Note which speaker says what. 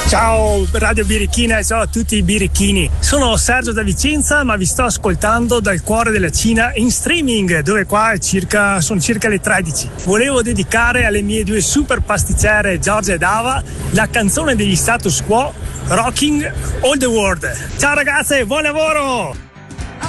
Speaker 1: Ciao Radio Birichina e ciao a tutti i birichini. Sono Sergio da Vicenza, ma vi sto ascoltando dal cuore della Cina in streaming, dove qua sono circa le 13. Volevo dedicare alle mie due super pasticcere Giorgia ed Ava la canzone degli Status Quo, Rocking All the World. Ciao ragazze, buon lavoro!